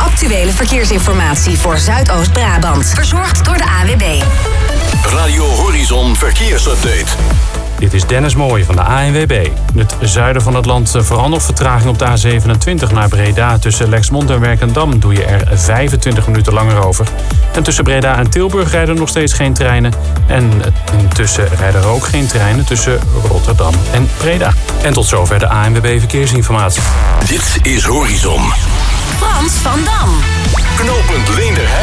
actuele verkeersinformatie voor Zuidoost-Brabant. Verzorgd door de ANWB. Radio Horizon Verkeersupdate. Dit is Dennis Mooij van de ANWB. In het zuiden van het land vooral nog vertraging op de A27 naar Breda. Tussen Lexmond en Werkendam doe je er 25 minuten langer over. En tussen Breda en Tilburg rijden nog steeds geen treinen. En intussen rijden er ook geen treinen tussen Rotterdam en Breda. En tot zover de ANWB Verkeersinformatie. Dit is Horizon. Frans van Dam. Knooppunt Leendert.